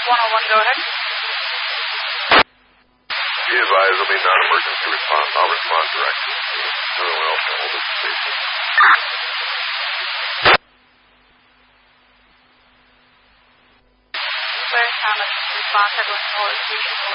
101, go ahead. Be advised, there'll be non-emergency response. I'll respond directly. Everyone else can hold this station. Where's non-emergency response? Everyone hold the station.